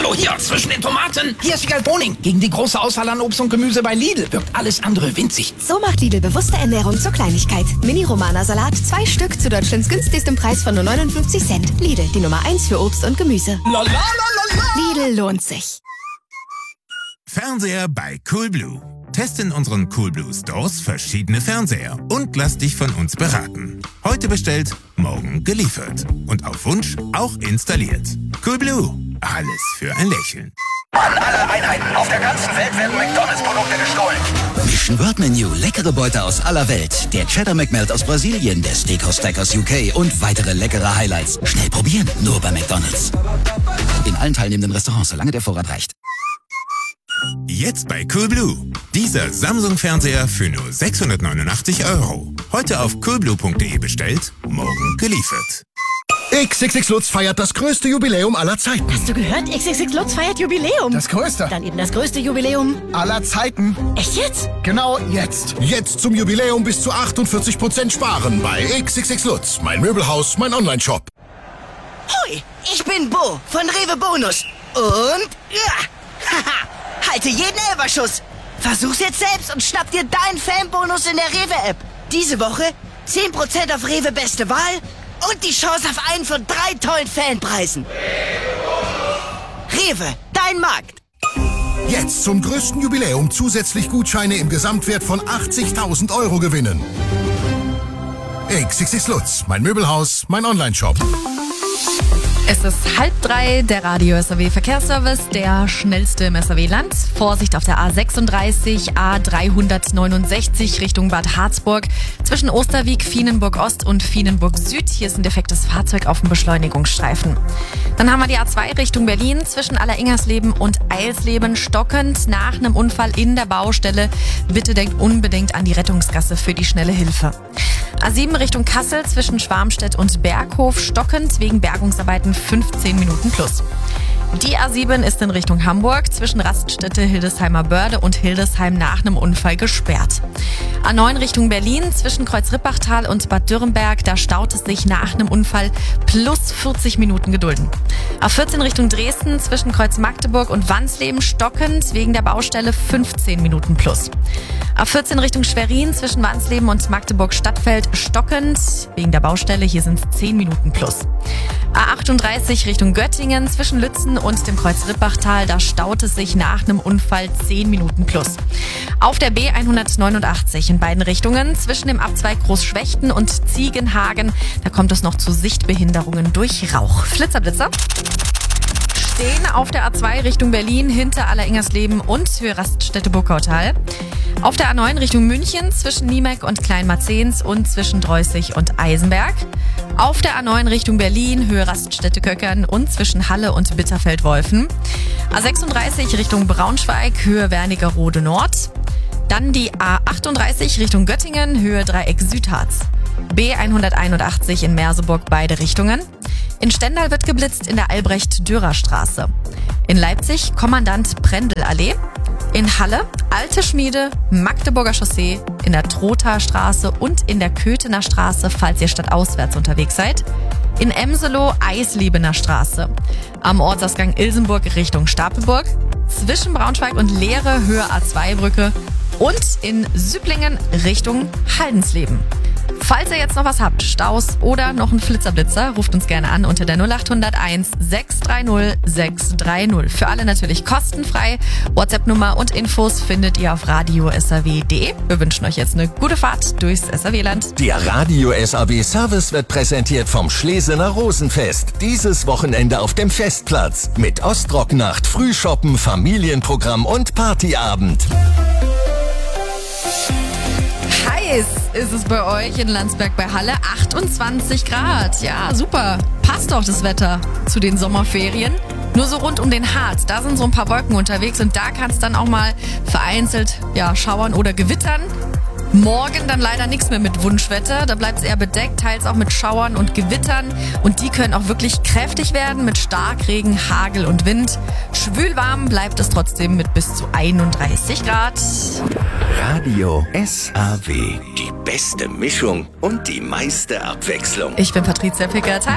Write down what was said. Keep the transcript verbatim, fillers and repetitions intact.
Hallo, hier, zwischen den Tomaten. Hier ist Wiegald Boning. Gegen die große Auswahl an Obst und Gemüse bei Lidl wirkt alles andere winzig. So macht Lidl bewusste Ernährung zur Kleinigkeit. Mini-Romana-Salat, zwei Stück zu Deutschlands günstigstem Preis von nur neunundfünfzig Cent. Lidl, die Nummer eins für Obst und Gemüse. La, la, la, la, la. Lidl lohnt sich. Fernseher bei Coolblue. Teste in unseren Coolblue Stores verschiedene Fernseher und lass dich von uns beraten. Heute bestellt, morgen geliefert. Und auf Wunsch auch installiert. Coolblue. Alles für ein Lächeln. An alle Einheiten auf der ganzen Welt werden McDonalds-Produkte gestohlen. Mission Word Menu, leckere Beute aus aller Welt. Der Cheddar McMelt aus Brasilien, der Steakhouse Stackers U K und weitere leckere Highlights. Schnell probieren, nur bei McDonalds. In allen teilnehmenden Restaurants, solange der Vorrat reicht. Jetzt bei Coolblue. Dieser Samsung-Fernseher für nur sechshundertneunundachtzig Euro. Heute auf coolblue punkt de bestellt, morgen geliefert. X X X Lutz feiert das größte Jubiläum aller Zeiten. Hast du gehört? X X X Lutz feiert Jubiläum. Das größte? Dann eben das größte Jubiläum aller Zeiten. Echt jetzt? Genau jetzt. Jetzt zum Jubiläum bis zu achtundvierzig Prozent sparen bei X X X Lutz. Mein Möbelhaus, mein Online-Shop. Hoi, ich bin Bo von Rewe Bonus. Und... ja, haha, halte jeden Elberschuss. Versuch's jetzt selbst und schnapp dir deinen Fanbonus in der Rewe-App. Diese Woche zehn Prozent auf Rewe Beste Wahl und die Chance auf einen von drei tollen Fanpreisen. Rewe, dein Markt. Jetzt zum größten Jubiläum zusätzlich Gutscheine im Gesamtwert von achtzigtausend Euro gewinnen. X X X Lutz, mein Möbelhaus, mein Online-Shop. Es ist halb drei, der Radio S A W Verkehrsservice, der schnellste im S A W-Land. Vorsicht auf der A sechsunddreißig, A dreihundertneunundsechzig Richtung Bad Harzburg. Zwischen Osterwieck, Vienenburg Ost und Vienenburg Süd. Hier ist ein defektes Fahrzeug auf dem Beschleunigungsstreifen. Dann haben wir die A zwei Richtung Berlin. Zwischen Alleringhersleben und Eilsleben stockend nach einem Unfall in der Baustelle. Bitte denkt unbedingt an die Rettungsgasse für die schnelle Hilfe. A sieben Richtung Kassel zwischen Schwarmstedt und Berghof stockend wegen Bergungsarbeiten fünfzehn Minuten plus. Die A sieben ist in Richtung Hamburg zwischen Raststätte Hildesheimer Börde und Hildesheim nach einem Unfall gesperrt. A neun Richtung Berlin zwischen Kreuz-Rippachtal und Bad Dürrenberg, da staut es sich nach einem Unfall plus vierzig Minuten gedulden. A vierzehn Richtung Dresden zwischen Kreuz-Magdeburg und Wansleben stockend wegen der Baustelle fünfzehn Minuten plus. A vierzehn Richtung Schwerin zwischen Wansleben und Magdeburg-Stadtfeld stockend wegen der Baustelle, hier sind es zehn Minuten plus. A achtunddreißig Richtung Göttingen zwischen Lützen und dem Kreuz-Rippachtal, da staut es sich nach einem Unfall zehn Minuten plus. Auf der B hundertneunundachtzig in beiden Richtungen zwischen dem Abzweig Großschwechten und Ziegenhagen, da kommt es noch zu Sichtbehinderungen durch Rauch. Flitzerblitzer stehen auf der A zwei Richtung Berlin hinter Alleringhersleben und Höhe Raststätte Burgautal. Auf der A neun Richtung München zwischen Niemeck und Kleinmarzens und zwischen Dreußig und Eisenberg. Auf der A neun Richtung Berlin, Höhe Raststätte Köckern und zwischen Halle und Bitterfeld-Wolfen. A sechsunddreißig Richtung Braunschweig, Höhe Wernigerode Nord. Dann die A achtunddreißig Richtung Göttingen, Höhe Dreieck Südharz. B hunderteinundachtzig in Merseburg, beide Richtungen. In Stendal wird geblitzt in der Albrecht-Dürer-Straße. In Leipzig Kommandant Prendl-Allee. In Halle Alte Schmiede, Magdeburger Chaussee, in der Trothaer Straße und in der Köthener Straße, falls ihr stadtauswärts unterwegs seid. In Emselow Eisliebener Straße. Am Ortsausgang Ilsenburg Richtung Stapelburg. Zwischen Braunschweig und Leere Höhe A zwei Brücke. Und in Süblingen Richtung Haldensleben. Falls ihr jetzt noch was habt, Staus oder noch einen Flitzerblitzer, ruft uns gerne an unter der null acht null eins sechs drei null sechs drei null. Für alle natürlich kostenfrei. WhatsApp-Nummer und Infos findet ihr auf radio s a w punkt de. Wir wünschen euch jetzt eine gute Fahrt durchs S A W-Land. Der Radio S A W Service wird präsentiert vom Schlesener Rosenfest. Dieses Wochenende auf dem Festplatz. Mit Ostrocknacht, Frühshoppen, Familienprogramm und Partyabend. Heiß ist es bei euch in Landsberg bei Halle, achtundzwanzig Grad. Ja, super. Passt doch das Wetter zu den Sommerferien. Nur so rund um den Harz, da sind so ein paar Wolken unterwegs und da kann es dann auch mal vereinzelt ja, schauern oder gewittern. Morgen dann leider nichts mehr mit Wunschwetter, da bleibt es eher bedeckt, teils auch mit Schauern und Gewittern und die können auch wirklich kräftig werden mit Starkregen, Hagel und Wind. Schwülwarm bleibt es trotzdem mit bis zu einunddreißig Grad. Radio S A W, die beste Mischung und die meiste Abwechslung. Ich bin Patricia Pickert. Hi.